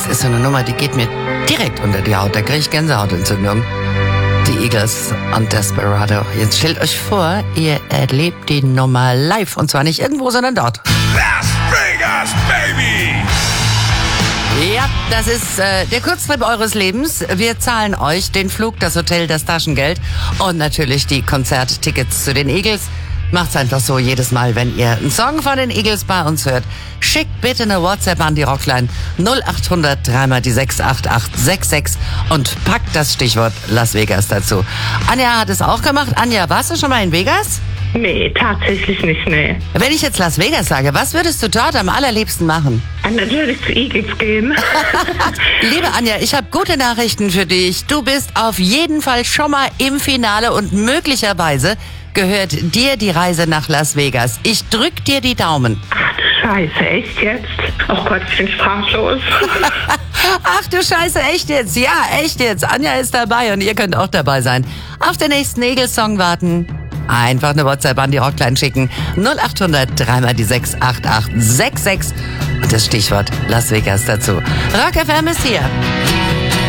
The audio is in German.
ist so eine Nummer, die geht mir direkt unter die Haut. Da kriege ich Gänsehautentzündung. Die Eagles und Desperado. Jetzt stellt euch vor, ihr erlebt die Nummer live. Und zwar nicht irgendwo, sondern dort. Las Vegas, baby! Ja, das ist der Kurztrip eures Lebens. Wir zahlen euch den Flug, das Hotel, das Taschengeld und natürlich die Konzerttickets zu den Eagles. Macht's einfach so jedes Mal, wenn ihr einen Song von den Eagles bei uns hört. Schickt bitte eine WhatsApp an die Rockline 0800 3 die 68866 und packt das Stichwort Las Vegas dazu. Anja hat es auch gemacht. Anja, warst du schon mal in Vegas? Nee, tatsächlich nicht, nee. Wenn ich jetzt Las Vegas sage, was würdest du dort am allerliebsten machen? Natürlich zu Eagles gehen. Liebe Anja, ich habe gute Nachrichten für dich. Du bist auf jeden Fall schon mal im Finale und möglicherweise gehört dir die Reise nach Las Vegas. Ich drück dir die Daumen. Ach du Scheiße, echt jetzt? Oh Gott, ich bin sprachlos. Ach du Scheiße, echt jetzt? Ja, echt jetzt. Anja ist dabei und ihr könnt auch dabei sein. Auf den nächsten Eagles-Song warten. Einfach eine WhatsApp an die Rockline schicken. 0800 3 die 68866 und das Stichwort Las Vegas dazu. Rock FM ist hier.